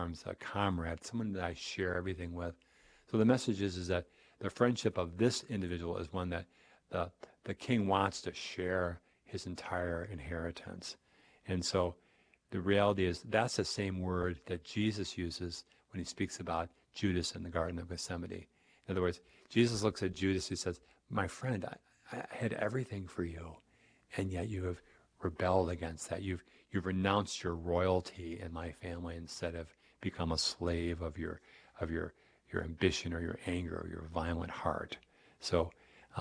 arms, a comrade, someone that I share everything with. So the message is that the friendship of this individual is one that the king wants to share his entire inheritance. And so the reality is that's the same word that Jesus uses when he speaks about Judas in the Garden of Gethsemane. In other words, Jesus looks at Judas, he says, my friend, I had everything for you, and yet you have rebelled against that. You've renounced your royalty in my family instead of become a slave of your ambition or your anger or your violent heart. So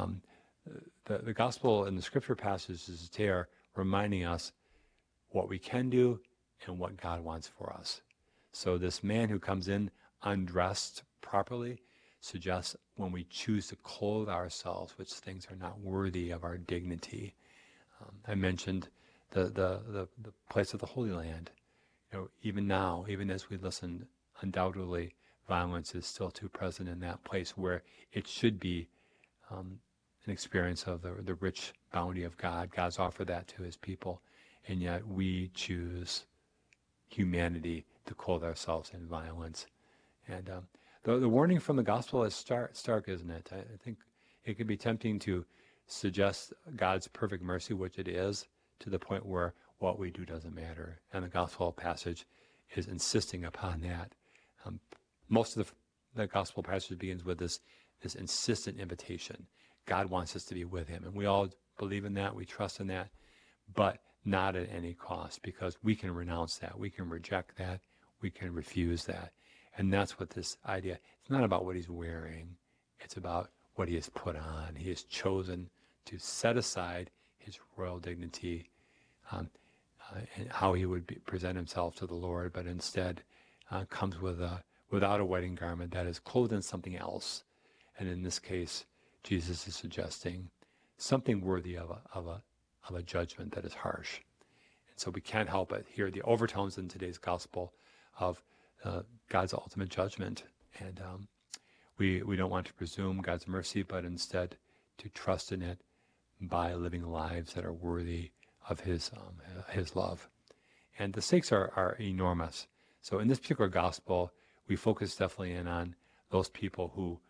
the gospel and the scripture passages is there reminding us what we can do and what God wants for us. So this man who comes in undressed properly suggests when we choose to clothe ourselves, which things are not worthy of our dignity. I mentioned the place of the Holy Land. Even now, even as we listen, undoubtedly violence is still too present in that place where it should be an experience of the rich bounty of God. God's offered that to his people, and yet we choose humanity to clothe ourselves in violence. And the warning from the gospel is stark, isn't it? I think it can be tempting to suggest God's perfect mercy, which it is, to the point where what we do doesn't matter. And the gospel passage is insisting upon that. Most of the gospel passage begins with this insistent invitation. God wants us to be with him. And we all believe in that. We trust in that. But not at any cost, because we can renounce that. We can reject that. We can refuse that. And that's what this idea, it's not about what he's wearing. It's about what he has put on. He has chosen to set aside his royal dignity and how he would present himself to the Lord, but instead comes without a wedding garment that is clothed in something else. And in this case, Jesus is suggesting something worthy of a judgment that is harsh. And so we can't help but hear the overtones in today's gospel of God's ultimate judgment. And we don't want to presume God's mercy, but instead to trust in it by living lives that are worthy of his love. And the stakes are enormous. So in this particular gospel, we focus definitely in on those people who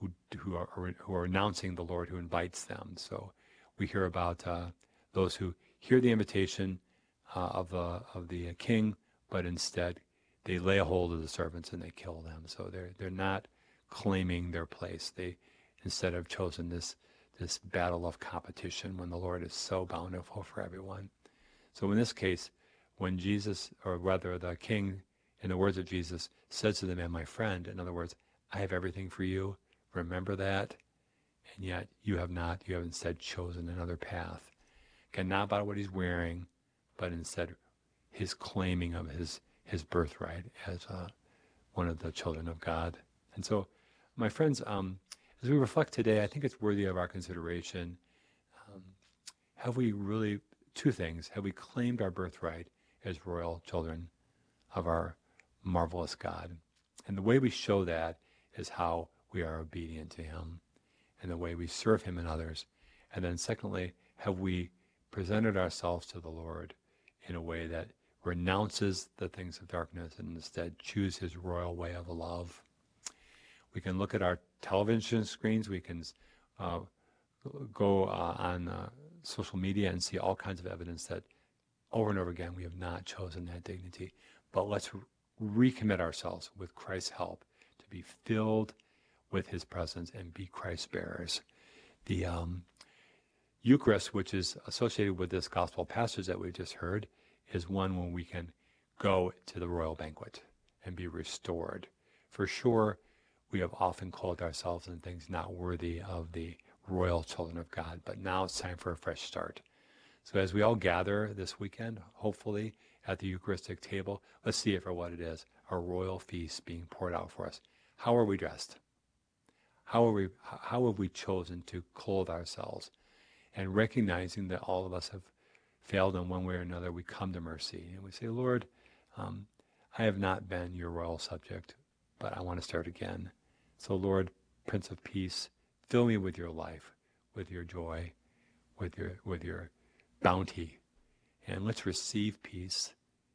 are announcing the Lord who invites them. So we hear about those who hear the invitation of the king, but instead they lay a hold of the servants and they kill them. So they're not claiming their place. They instead have chosen this battle of competition when the Lord is so bountiful for everyone. So in this case, when Jesus, or rather the king, in the words of Jesus, says to the man, my friend, in other words, I have everything for you, remember that, and yet you have instead chosen another path. Again, not about what he's wearing, but instead his claiming of his birthright as one of the children of God. And so, my friends, as we reflect today, I think it's worthy of our consideration. Have we really, two things, have we claimed our birthright as royal children of our marvelous God? And the way we show that is how we are obedient to him and the way we serve him and others. And then secondly, have we presented ourselves to the Lord in a way that renounces the things of darkness and instead choose his royal way of love? We can look at our television screens. We can go on social media and see all kinds of evidence that over and over again we have not chosen that dignity. But let's recommit ourselves with Christ's help to be filled with his presence and be Christ bearers. The Eucharist, which is associated with this gospel passage that we just heard, is one when we can go to the royal banquet and be restored. For sure, we have often clothed ourselves in things not worthy of the royal children of God, but now it's time for a fresh start. So as we all gather this weekend, hopefully at the Eucharistic table, let's see it for what it is, a royal feast being poured out for us. How are we dressed? How have we chosen to clothe ourselves? And recognizing that all of us have failed in one way or another, we come to mercy and we say, Lord, I have not been your royal subject, but I want to start again. So Lord, Prince of Peace, fill me with your life, with your joy, with your bounty, and let's receive peace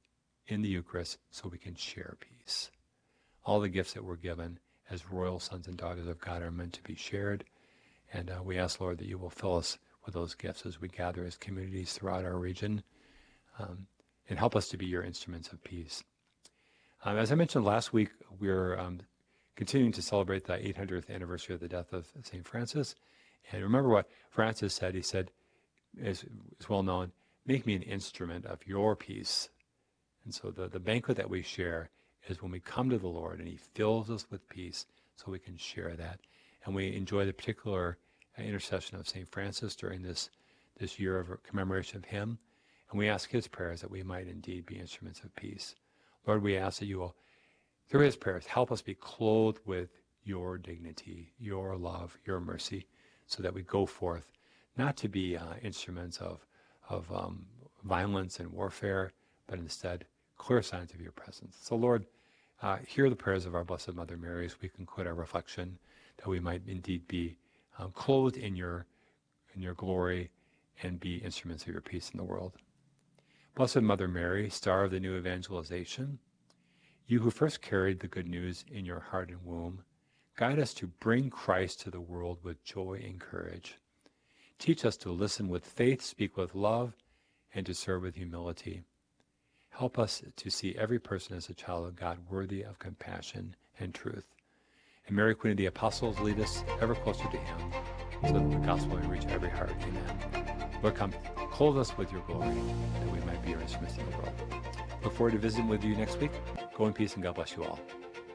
in the Eucharist so we can share peace. All the gifts that we're given as royal sons and daughters of God are meant to be shared. And we ask, Lord, that you will fill us with those gifts as we gather as communities throughout our region, and help us to be your instruments of peace. As I mentioned last week, we're continuing to celebrate the 800th anniversary of the death of St. Francis. And remember what Francis said. He said, is well known, make me an instrument of your peace. And so the banquet that we share is when we come to the Lord and he fills us with peace so we can share that. And we enjoy the particular intercession of St. Francis during this year of commemoration of him. And we ask his prayers that we might indeed be instruments of peace. Lord, we ask that you will, through his prayers, help us be clothed with your dignity, your love, your mercy, so that we go forth not to be instruments of violence and warfare, but instead clear signs of your presence. So Lord, hear the prayers of our Blessed Mother Mary as we conclude our reflection, that we might indeed be clothed in your glory and be instruments of your peace in the world. Blessed Mother Mary, star of the new evangelization, you who first carried the good news in your heart and womb, guide us to bring Christ to the world with joy and courage. Teach us to listen with faith, speak with love, and to serve with humility. Help us to see every person as a child of God worthy of compassion and truth. And Mary, Queen of the Apostles, lead us ever closer to him so that the gospel may reach every heart. Amen. Lord, come, clothe us with your glory that we might be your instruments in the world. Look forward to visiting with you next week. Go in peace and God bless you all.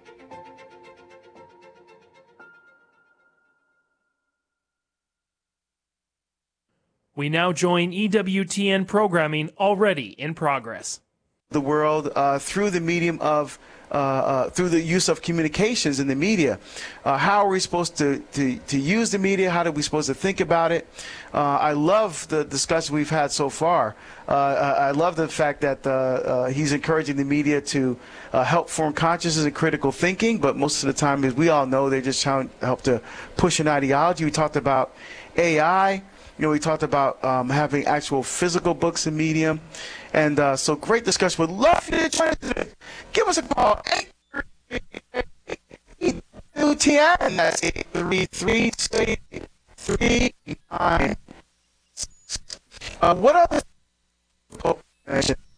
We now join EWTN programming already in progress. The world through the medium of through the use of communications in the media. How are we supposed to use the media? How are we supposed to think about it? I love the discussion we've had so far. I love the fact that he's encouraging the media to help form consciousness and critical thinking, but most of the time, as we all know, they're just trying to help to push an ideology. We talked about AI. We talked about having actual physical books in Medium. And so great discussion. Would love you to try to give us a call. 832-TN. That's 833-39. What other